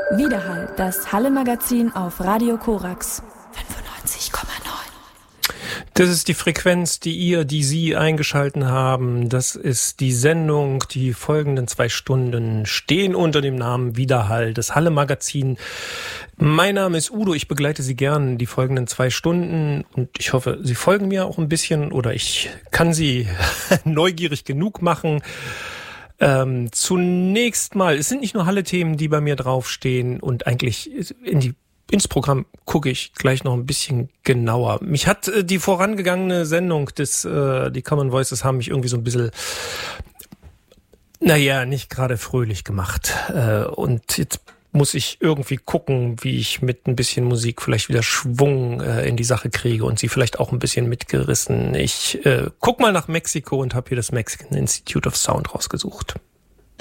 Widerhall, das Halle-Magazin auf Radio Korax 95,9. Das ist die Frequenz, die Sie eingeschalten haben. Das ist die Sendung. Die folgenden 2 Stunden stehen unter dem Namen Widerhall, das Halle-Magazin. Mein Name ist Udo. Ich begleite Sie gern die folgenden 2 Stunden und ich hoffe, Sie folgen mir auch ein bisschen oder ich kann Sie neugierig genug machen. Zunächst mal, es sind nicht nur Halle-Themen, die bei mir draufstehen und eigentlich ins Programm gucke ich gleich noch ein bisschen genauer. Mich hat die vorangegangene Sendung die Common Voices haben mich irgendwie so ein bisschen, nicht gerade fröhlich gemacht. Und jetzt muss ich irgendwie gucken, wie ich mit ein bisschen Musik vielleicht wieder Schwung in die Sache kriege und sie vielleicht auch ein bisschen mitgerissen. Ich guck mal nach Mexiko und habe hier das Mexican Institute of Sound rausgesucht.